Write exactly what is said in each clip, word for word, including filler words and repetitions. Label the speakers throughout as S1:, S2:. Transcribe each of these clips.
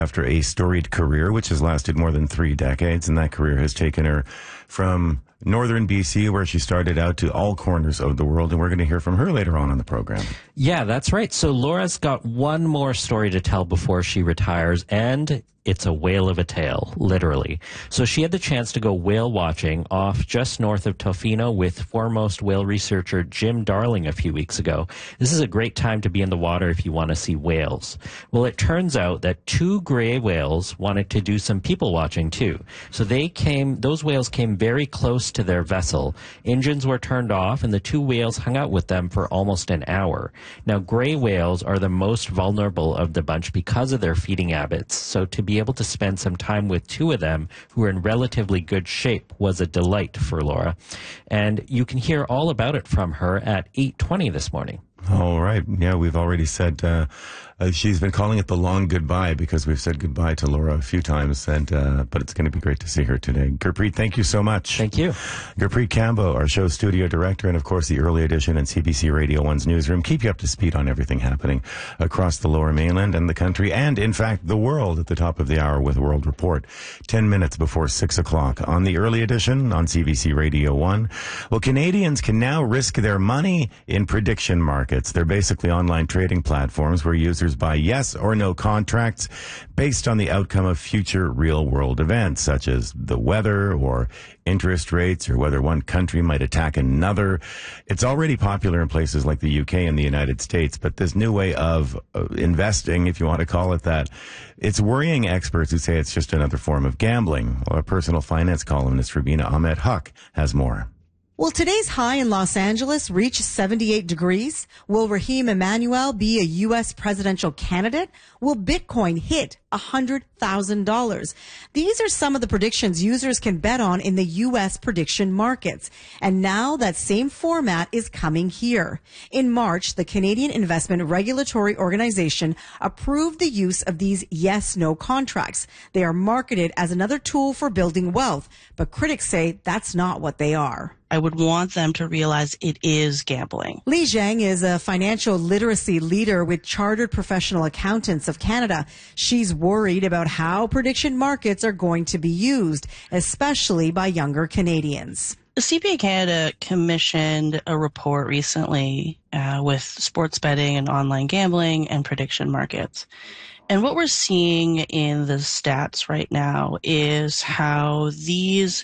S1: After a storied career, which has lasted more than three decades, and that career has taken her from northern B C, where she started out, to all corners of the world, and we're going to hear from her later on in the program.
S2: Yeah, that's right. So Laura's got one more story to tell before she retires, and it's a whale of a tale, literally. So she had the chance to go whale watching off just north of Tofino with foremost whale researcher Jim Darling a few weeks ago. This is a great time to be in the water if you want to see whales. Well, it turns out that two gray whales wanted to do some people watching too. So they came, those whales came very close to their vessel. Engines were turned off and the two whales hung out with them for almost an hour. Now, gray whales are the most vulnerable of the bunch because of their feeding habits. So to be able to spend some time with two of them who are in relatively good shape was a delight for Laura. And you can hear all about it from her at eight twenty this morning.
S1: All right. Yeah, we've already said uh, uh, she's been calling it the long goodbye because we've said goodbye to Laura a few times, and uh, but it's going to be great to see her today. Gurpreet, thank you so much.
S2: Thank you.
S1: Gurpreet Kambo, our show studio director, and of course the Early Edition and C B C Radio one's newsroom, keep you up to speed on everything happening across the Lower Mainland and the country, and in fact the world, at the top of the hour with World Report, ten minutes before six o'clock on the Early Edition on C B C Radio one. Well, Canadians can now risk their money in prediction markets. They're basically online trading platforms where users buy yes or no contracts based on the outcome of future real-world events, such as the weather or interest rates or whether one country might attack another. It's already popular in places like the U K and the United States, but this new way of uh, investing, if you want to call it that, it's worrying experts who say it's just another form of gambling. Well, our personal finance columnist, Rubina Ahmed Huq, has more.
S3: Will today's high in Los Angeles reach seventy-eight degrees? Will Raheem Emanuel be a U S presidential candidate? Will Bitcoin hit one hundred thousand dollars? These are some of the predictions users can bet on in the U S prediction markets. And now that same format is coming here. In March, the Canadian Investment Regulatory Organization approved the use of these yes-no contracts. They are marketed as another tool for building wealth, but critics say that's not what they are.
S4: I would want them to realize it is gambling.
S3: Li Zhang is a financial literacy leader with Chartered Professional Accountants of Canada. She's worried about how prediction markets are going to be used, especially by younger Canadians.
S4: The C P A Canada commissioned a report recently uh, with sports betting and online gambling and prediction markets. And what we're seeing in the stats right now is how these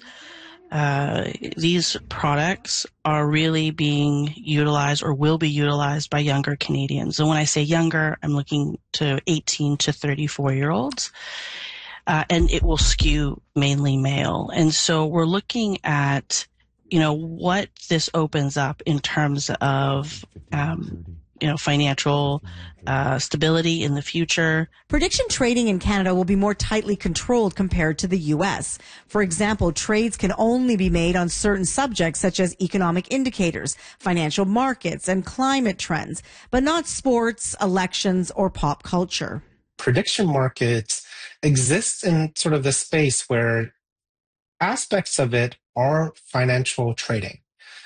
S4: Uh, these products are really being utilized or will be utilized by younger Canadians. And when I say younger, I'm looking to eighteen to thirty-four year olds. Uh, and it will skew mainly male. And so we're looking at, you know, what this opens up in terms of, um, you know, financial uh, stability in the future.
S3: Prediction trading in Canada will be more tightly controlled compared to the U S. For example, trades can only be made on certain subjects such as economic indicators, financial markets, and climate trends, but not sports, elections, or pop culture.
S5: Prediction markets exist in sort of the space where aspects of it are financial trading,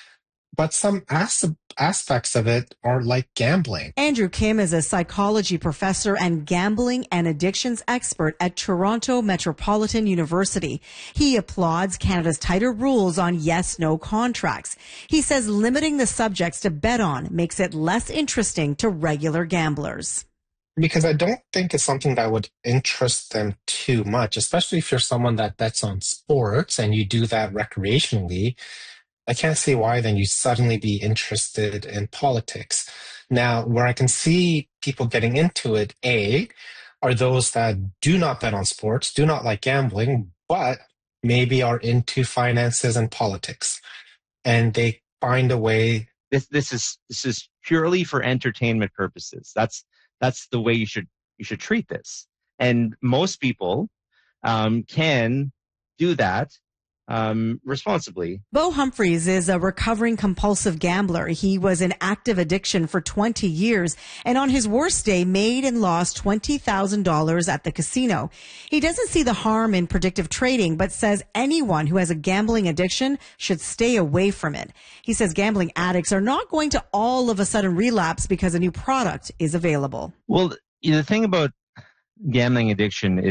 S5: but some as- aspects of it are like gambling.
S3: Andrew Kim is a psychology professor and gambling and addictions expert at Toronto Metropolitan University. He applauds Canada's tighter rules on yes-no contracts. He says limiting the subjects to bet on makes it less interesting to regular gamblers.
S5: Because I don't think it's something that would interest them too much, especially if you're someone that bets on sports and you do that recreationally. I can't see why then you suddenly be interested in politics. Now, where I can see people getting into it, A, are those that do not bet on sports, do not like gambling, but maybe are into finances and politics. And they find a way.
S6: This this is this is purely for entertainment purposes. That's that's the way you should you should treat this. And most people um, can do that Um, responsibly.
S3: Bo Humphreys is a recovering compulsive gambler. He was in active addiction for twenty years and on his worst day made and lost twenty thousand dollars at the casino. He doesn't see the harm in predictive trading, but says anyone who has a gambling addiction should stay away from it. He says gambling addicts are not going to all of a sudden relapse because a new product is available.
S6: Well, you know, the thing about gambling addiction